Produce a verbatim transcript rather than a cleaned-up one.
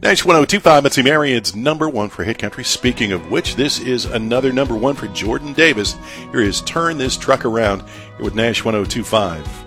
Nash one oh two five, Mitzi Marrion's number one for Hit Country. Speaking of which, this is another number one for Jordan Davis. Here is Turn This Truck Around here with Nash one oh two five.